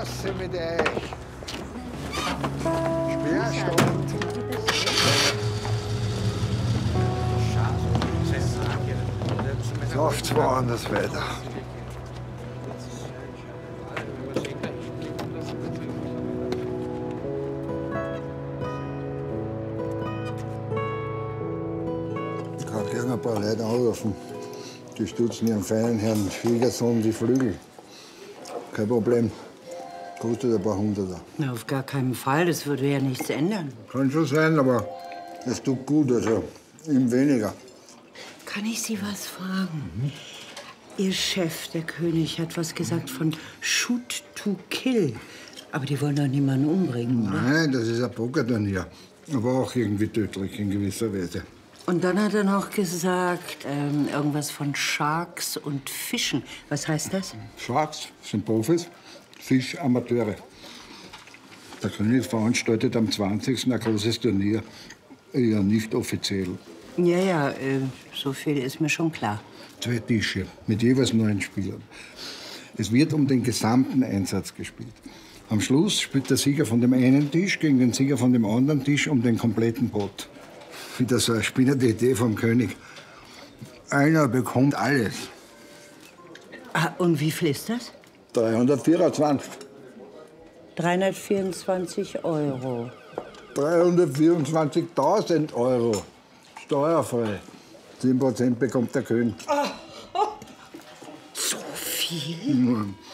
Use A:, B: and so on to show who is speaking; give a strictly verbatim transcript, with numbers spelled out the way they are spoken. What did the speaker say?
A: raus mit euch. Sperrstand. Läuft's woanders weiter. Ich kann gerne ein paar Leute anrufen. Die stützen ihren feinen Herrn Schwiegersohn die Flügel. Kein Problem. Kostet ein paar Hunderter.
B: Na, auf gar keinen Fall. Das würde ja nichts ändern.
A: Kann schon sein, aber es tut gut, also ihm weniger.
B: Kann ich Sie was fragen? Mhm. Ihr Chef, der König, hat was gesagt von Shoot to Kill. Aber die wollen doch niemanden umbringen, oder?
A: Nein, das ist ein Pokerturnier. Aber auch irgendwie tödlich in gewisser Weise.
B: Und dann hat er noch gesagt, ähm, irgendwas von Sharks und Fischen. Was heißt das?
A: Sharks sind Profis, Fisch Amateure. Der König veranstaltet am zwanzigsten ein großes Turnier. Ja, nicht offiziell.
B: Ja, ja, äh, so viel ist mir schon klar.
A: Zwei Tische mit jeweils neun Spielern. Es wird um den gesamten Einsatz gespielt. Am Schluss spielt der Sieger von dem einen Tisch gegen den Sieger von dem anderen Tisch um den kompletten Pot. Wieder so eine spinnende Idee vom König. Einer bekommt alles.
B: Ah, und wie viel ist das?
A: dreihundertvierundzwanzig.
B: dreihundertvierundzwanzig Euro.
A: dreihundertvierundzwanzigtausend Euro. Steuerfrei. zehn Prozent bekommt der König.
B: Oh, oh. So viel?